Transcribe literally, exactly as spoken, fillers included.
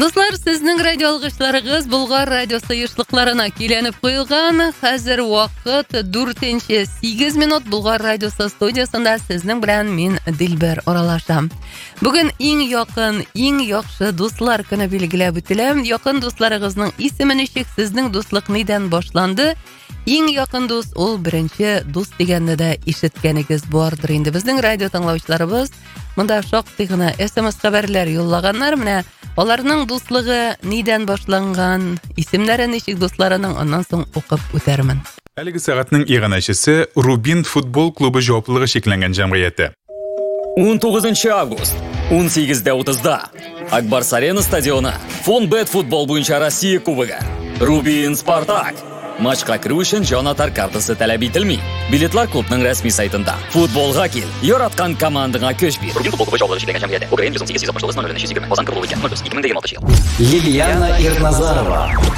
Достар, сезнең радио алгычларыгыз Болгар радиосы йышлыкларына киләнеп куелган. Хәзер вакыт дүртенче сигез минут. Болгар радиосы студиясында сезнең белән мин Дилбәр аралашам. Бүген иң якын, иң яхшы дуслар көне билгеләп үтеләм. Якын дусларыгызның исеме ничек, сезнең дуслык нидән башланды? Иң якын дус ул беренче дус дигәнне дә ишеткәнегез бардыр инде. Безнең радио тыңлаучыларыбыз монда шактый гына эс-эм-эс хәбәрләр юллаганнар. Менә аларның дуслыгы нидән башланган, исемнәре ничек дусларының, аннан соң укып үтәрмен. Әлеге сәгатьнең иганәчесе Рубин футбол клубы җаваплылыгы шекләнгән җәмгыяте. он тугызынчы август, он сигездә утызда Акбарс Арена стадионы, Фонбет футбол буенча Россия кубогы. Рубин Спартак. Матчка керү өчен җанатар картасы таләп ителми. Билетлар клубның рәсми сайтында. Футболга кил, яраткан командаңа көч бир. Рубин футбол клубы җаваплылыгы шекләнгән җәмгыяте. Украин йөз унсигез йөз алтмыш тугыз ноль ноль йөз егерме. Казан Кырловый. ноль плюс ике мең егерме алты ел. Лилияна Ирназарова.